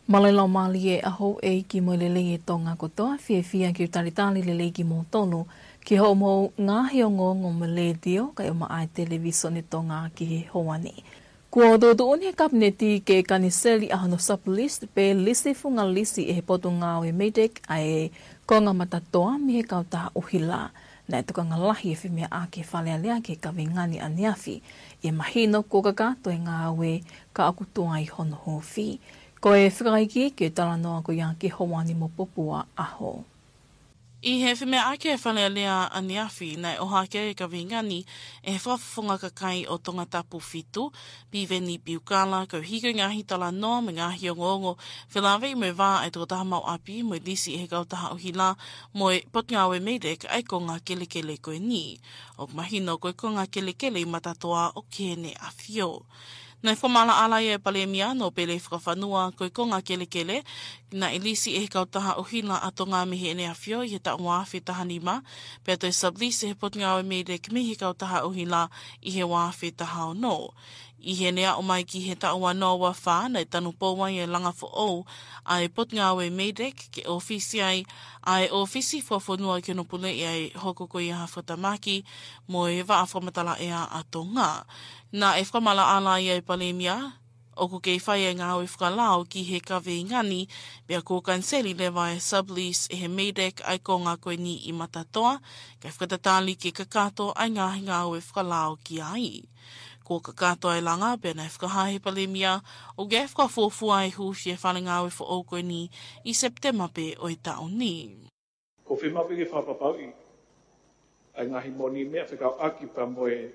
Malala mali e aho e ki mo le le tonga ko toa fia ki taritali le ki mo tonu ki ho mo ngā hiongo ngō maledio kai o mai televisione tonga ki he hoani. Kua do he kabineti ke kaniseli ahano sublist pe lisi funga lisi e he potu ngā o e meidek ai ko ngā matatoa mi he kauta uhila. Na tuka ngā lahi e whimea ake whalealea ke kawingani aniafi e mahino ko kakato e ngā we ka akutua i hono hofi. Ko e whikaiki ke talanoa ko ia ke hoani mo popua aho. I he whimea ake e whalealea aniafi nei o hake e kawingani e whawhunga kakai o tonga tapu fitu, piveni piukala, kau hiko ngahi talanoa me ngahi o ngongo, whilawe me wā e tō taha mau api, mo disi e he kautaha o hila, mo e potngawe meidek ai ko ngā kelekele koe ni. O mahino koe ko ngā kelekele matatoa o kene a fio. Nei whamala ala e palemia no pele whakawhanua koe ko ngā kelekele, na elisi e he kautaha o hila ato ngā mihi ene a fio i he taua whawhi tahani ma, pia toi sublisi he potngawe meidek me he kautaha o hila i he whawhi taha o no. I he nea o mai ki he taua noa wha nei tanu pōwai e langa fo o ai potngawe meidek ke ofisi ai ofisi whawhanua ki no pule i ai hoko ko i ha whatamaki mo e wa a whamatala ea ato ngā. Na e whamala ala i ai palemia, o ko kei whai e ngā oi whakalao ki he kawe ngani, bea ko kanseli lewa e sublease e he meidek ai ko ngā koe ni i matatoa, kei whakatatali ke kakato ai ngā oi whakalao ki ai. Ko kakato ai langa, bea nei whakahahe palemia, o ge whakafofua e hushi e whale ngā oi wha koe ni i September pe o i tau ni. Ko whimawe ke whapapau i, ai ngahi moni mea whakau aki pa moe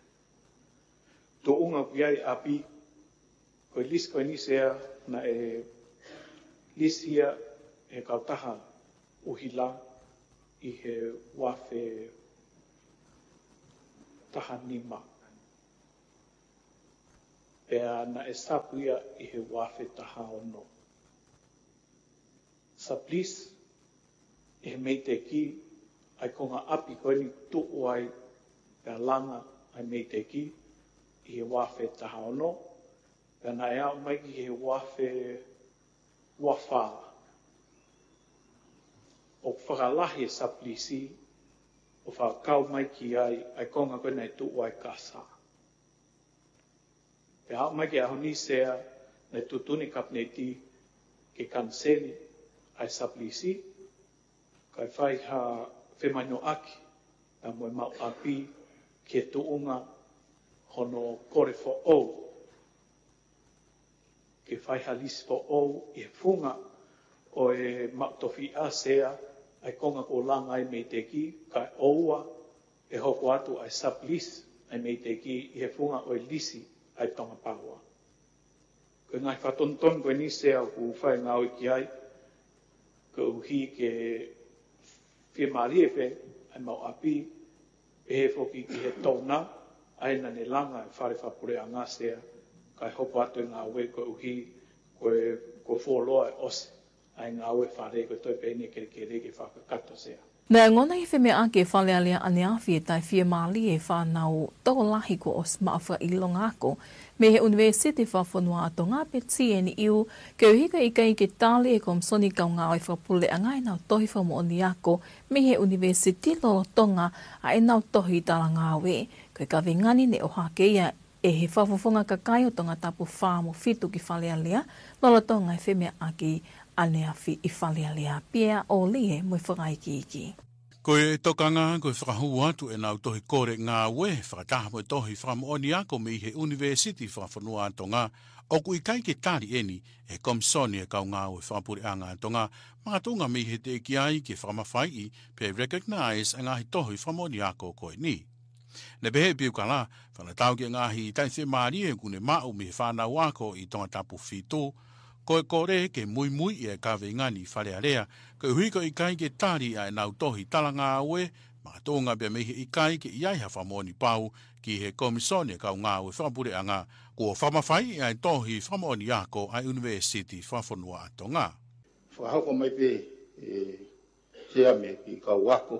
tō unga piai api, koe lis koe nisea na e lisia e kautaha uhila i he wafe taha nima. Pea na e sapuia i he wafe taha ono. Saplis i he meite ki ai konga api koe ni tuku ai pea langa ai meite ki i he wafe taha ono, pea na e au mai ki he wafe wafa. O whakalahi e saplisi, o whakau mai ki ai konga koe nei tuku ai kasa. Pea au mai ki aho nisea nei tutuni kapneti ke kanseli ai saplisi, kai whai ha whemaino aki, na moe mau api ke tuunga hono kore fo o. Ke whai halis fo o i he funga o e mautofi a sea ai konga ko langa ai mei te ki, kai oua e hoko atu ai sublis ai mei te ki i he funga o e lisi ai tonga paua. Koe ngai whatonton koe ni sea ku whai ngā oi ki ai, ko uhi ke whia marie whe ai mau api, e he whoki ki he tōna, aina ne langa e whare whapure a ngā sea, kai hopo atu ngā ue koe uhi, koe wholoa e ose, ai ngā ue whare koe toi pēne ke ke whakakato sea. Nā ngona i whimea ake whalealea ane awhi e tai whia mali e whanau toko lahi ko os maawha i longa ako, me he university whawhanua ato ngā peti e ni iu, ke uhika i kai ke tāle e komsoni kau ngā oi whapule a ngai nau tohi whamu oni ako, me he university lolo tonga a e nau tohi tala ngā we, koe ka vingani ne o hake ia e he whawhawhonga kakai o tonga tapu whāmu fitu ki whalealea, lolo tonga e whimea ake ane awhi i whalealea pia o lie mui whakaiki iki. Koe tokanga, koe whakahu atu e nau tohi kore ngā we, whakataha mo tohi whakamooni ako me i he university whakawhanua atonga, o kui kai ke tari eni e komsoni e kau ngā we whakapure a ngā atonga, mga tonga me i he te ki ai ke whakamawhai i pe recognize a ngāhi tohi whakamooni ako koe ni. Ne behe piukala, whanatau ke ngāhi i taithe maari e kune mau me whanau ako i tonga tapu whitu, koe kore ke mui e kawe ngani wharearea, koe huiko i kai ke tari a nau tohi talanga aue, mga tōnga bea mehe i kai ke iai ha whamoni pau ki he komisone kau ngā ue whakapure a ngā, kua whamawhai a tohi whamoni ako a university whawhanua ato ngā. Whahako mai pe sea me ki kau wako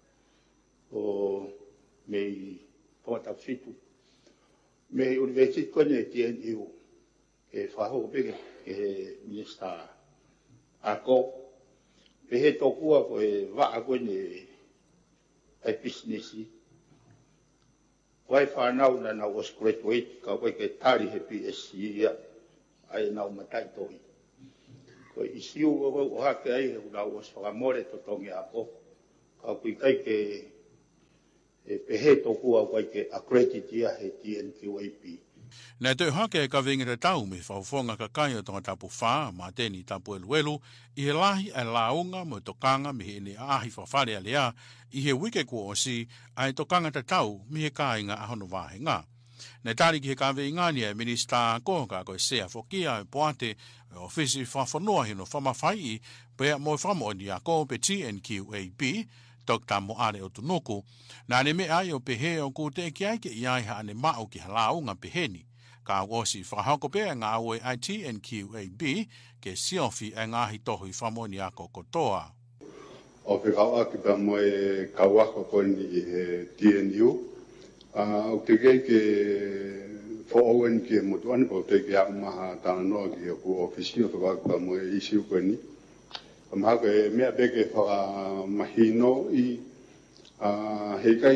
o me i pōta whitu. Me university kone TNU. ke whahoko peke ke he Minister ako. Pehe tokua ko e waa koe ne ai businessi. Wai whanau na na was graduate ka koe ke tari he PSC ia ai nau matai tohi. Ko isiu o hake ai he una was whakamore to tongi ako. Ka koe kai ke pehe tokua koe ke accredit ia he TNQAP. Nā te hake ka vingere tau me whauwhonga ka kai o tonga tapu whā, mā tēni tapu eluelu, i he lahi ai launga mo tokanga me he ne ahi whawhare alea, i he wike kua o si, ai tokanga ta tau me he kāinga ahono wāhe ngā. Nā tāri ki he ka vingani e Minister ko ka koe sea whokia e poate o whisi whawhanoa hino whamawhai, pea mo whamo ni a ko pe TNQAP, Dr. Moale o Tunuku, nā ne me ai o pehe o ku te ki ai ke iai ha ane mao ki halaunga peheni. Ka wosi whahako pea ngā oe ITNQAB ke siofi e ngāhi tohu I whamoni a kokotoa. O pe kawa ki pa moe kawako koni he TNU. O te kei ke whaowen ki e motuani po te ke au maha tāna noa ki e ku ofisio whakawaka pa moe isiu koni. Mahako e mea peke whaka mahino I hei kai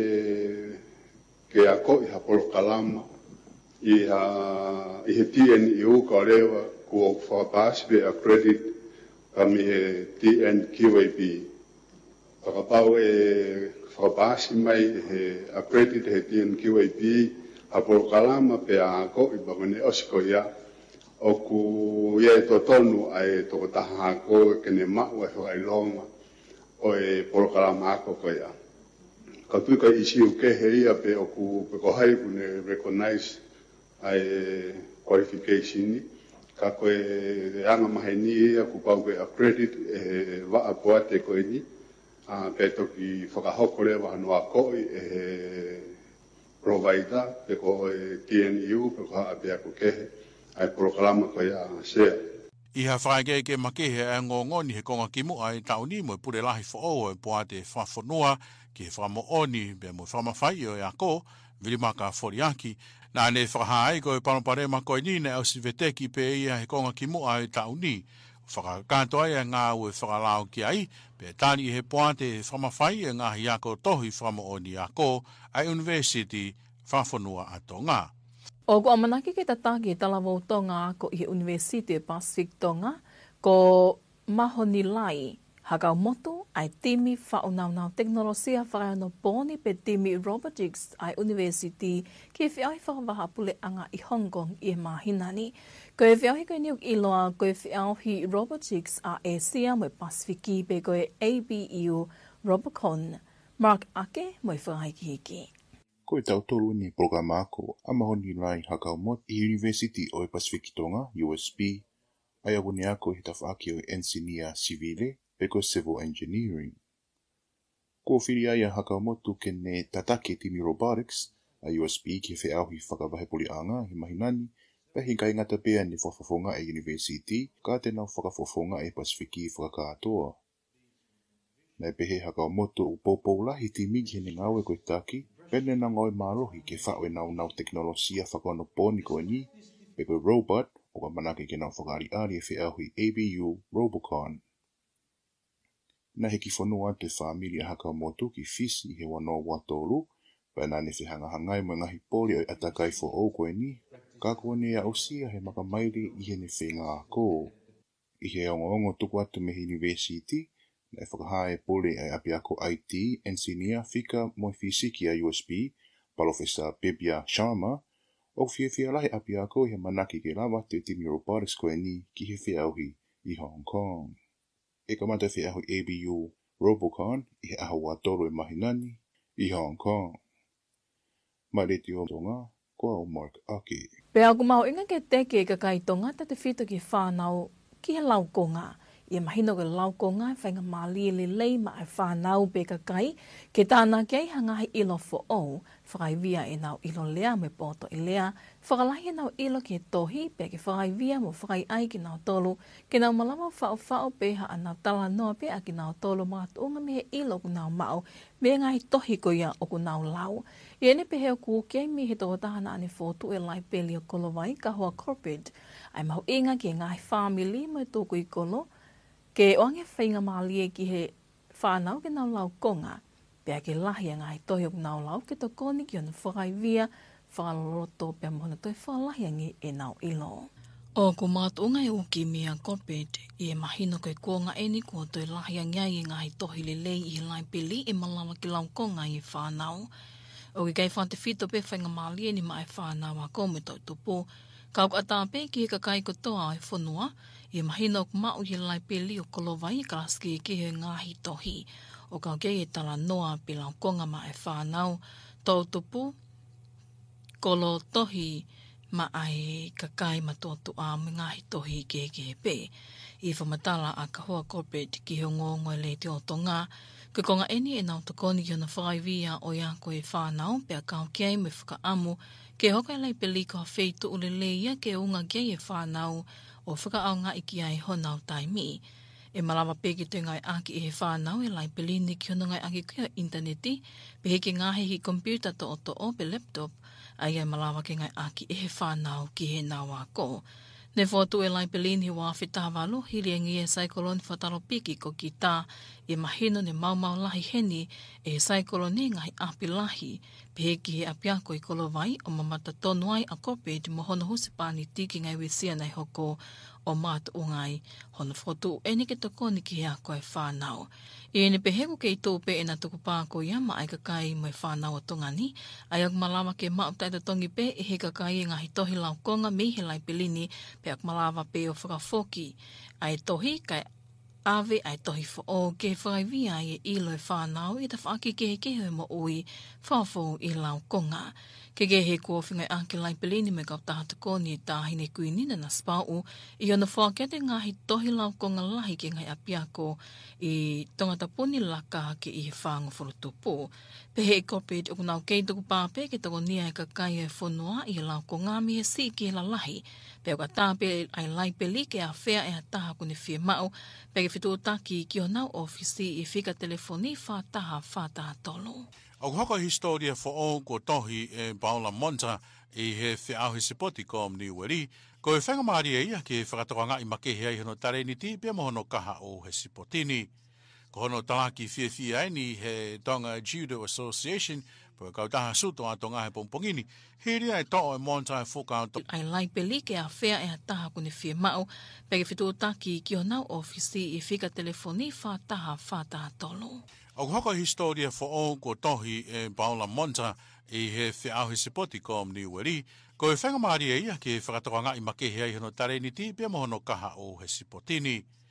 ke ako I hapolo kalama I he TNU ka rewa kua whakapāsi pe accredit ka mi he TNQAP. Whakapau whakapāsi mai he accredit he TNQAP hapolo kalama pe ako I bakone osiko ia. O ku ia to tonu ai to taha ko kene mau e whai longa o e polokalama ako ko ia. Ka tui ka isiu ke he ia pe o ku pe ko hai kune recognize ai qualification ka ko e anga maheni ia ku pau ke accredit e wa apoate ko ni pe to ki whakahoko lewa no ako e provider pe ko TNU pe ko apia ko kehe ai programa ko ia sea. Iha whaege ke makehe e ngongoni he konga kimu ai tauni mo pure lahi whao e poate whawhanua ki he whamooni be mo whamawhai o ako, virimaka whoriaki, nā ne whakahaai ko e panopare mako ni ne au siveteki pe ia he konga kimu ai tauni. Whakakanto ai e ngā ue whakalao ki ai, pe tani he poate whamawhai e ngā hiako tohi whamooni ako ai University whawhanua ato ngā. O ko amanaki ke tataki talawau tonga ko I University Pacific tonga ko mahoni lai hakau moto ai timi whaunau teknolosia whakaiano poni pe timi robotics ai University ki whiai whakawaha pule anga I Hong Kong I mahinani. Ko e whiauhi koe niuk iloa ko e whiauhi robotics a Asia mo Pasifiki pe ko e ABU Robocon. Mark Ake mo I whakaiki hiki. Ko e tautolu ni programa ako amahoni lai hakau mot I University o Pacific tonga USP ai abuni ako he tawhaaki o engineer civile pe ko civil engineering. Ko whiri ai a hakau motu ke ne tatake timi robotics a USP ki he whiauhi whakawahepoli anga he mahinani pe hi kai ngata pea ni whakafonga e University ka te nau whakafonga e Pasifiki whakakatoa. Nei pe he hakau motu upopou hi timi ki he ngawe ko taki pene na ngoi marohi ke whawe nau teknolosia whakono pōni ko ni, pe koe robot, o ka manake ke nau whakari ari e whiauhi ABU Robocon. Na heki whanua te whamiri a hakau motu ki fisi he wano watolu, pe na ne whihangahangai mo ngahi pōri o atakai fo o koe ni, ka kone a osia he makamairi I he ne whenga ko. I he ongo tuku atu me University, na whakahae pole ai api ako IT, engineer, fika mo fisiki a USP, Professor Pepia Sharma, o whiawhia lahi api ako he manaki ke lawa te timi robotics koe ni ki he whiauhi I Hong Kong. E ka mata whiauhi ABU Robocon I he aha watoro e mahinani I Hong Kong. Mareti o tonga, koa o Mark Ake. Pea ku mau inga ke teke ka kai tonga ta te whito ki whanau ki he laukonga. Ia mahino ke laukonga e whainga mali le lei ma e whanau pe ka kai ke tāna kei hangahi ilo fo o whakaivia e nau ilo lea me poto I lea whakalahi e nau ilo ke tohi pe ke whakaivia mo whakai ai ki nau tolu ke nau malama whao pe ha a nau tala noa pe a ki nau tolu mga tuunga me he ilo ku nau mau me ngai tohi ko ia o ku nau lau Iene peheo ku ke mi he tō tahana ane fotu e lai peli o kolowai ka hoa corporate ai mahu inga ki ngai family mai tōku i kolo ke oange whainga malie ki he whanau ke nau lau konga pea ke lahi a ngai tohi o nau lau ke to koni ki ona whakai via whakaloroto pea mohona toi whalahi angi e nau ilo. O ko mātunga e uki mea corporate i e mahino koe kuonga eni kua toi lahi angiai i ngai tohi le lei i lai peli e malawa ki lau konga i whanau. O ki kai whante whito pe whainga malie ni mai whanau a kome tau tupo. Kau ka atape ki he kakai kotoa e whanua i e mahino ko mau i lai peli o kolowai i kalaski ki he ngahi tohi. O kau kei e tala noa pi lau konga mai whanau tau tupo kolo tohi ma ai kakai matotu a ngahi tohi ke pe. I whamatala a kahua corporate ki he ngongo e le te o tonga. Ko konga eni e nau takoni ki ona whaiwia o ia koe whanau pia kau kiei me whakaamu ke hokai lei peli ka wheitu ule leia ke unga kiei e whanau o whakaaunga iki ai honau taimi. E malawa peki te ngai aki e he whanau e lai peli ni ki ona ngai aki kia interneti pe heke ngahi hi computer to o pe laptop ai e malawa ke ngai aki e he whanau ki he nawa ko. Ne fotu e lai pelini wa whitawalu hiri angi e saikoloni whataro piki ko ki tā e mahino ne maumau lahi heni e saikoloni ngahi api lahi peheki he apiako i kolowai o mamata tonu ai a corporate mohono husipani tiki ngai wesia nei hoko o matu ungai hono fotu eni ke tokoni ki he ako e whanau. I ene peheku ke i tōpe e na tuku pāko ia ma ai kakai mo e whanau o tongani ai ak malawa ke mau taita tongi pe e he kakai e ngahi tohi lau konga mi he lai pelini pe ak malawa pe o whakafoki ai tohi kai ave ai tohi fo o ke whaivia e ilo e whanau i ta whaaki ke he kehe mo ui whawho i lau konga. Ke he kua whingai anke lai pelini me kau tahata koni e tāhine kui nina na spau i ona whakete ngahi tohi lau konga lahi ke ngai apiako i tongata puni laka ke i he whango whurutupu. Pehe e corporate o kunau kei tuku pāpe ke toko nia e kakai e whonua i lau konga mi e si ke la lahi. Pe o ka tāpe ai lai peli ke a whea e a taha kune whie mau pe ke whitu o taki ki o nau ofisi i whika telefoni whataha tolo. O hoko historia fo o ko tohi e Paula Monta i he whiau he sipoti ko mni weri, ko e whenga maari e ia ke whakatoanga i makehe ai hono tareniti pe mohono kaha o he sipotini. Ko hono talaki whiawhia ai ni he Tonga Judo Association, po kau taha suto a tonga he pompongini, hiri ai to'o e Monta e whukao to. Ai lai peli ke a whea e a taha kune whie mau, pe ke whitu o taki ki o nau ofisi i whika telefoni whataha tolo. O hoko historia fo o ko tohi e Paula Monta i he whiau he sipoti ko mni weri, ko e whenga maari e ia ke whakatoanga i makehe ai hono tareniti pe mohono kaha o he sipotini.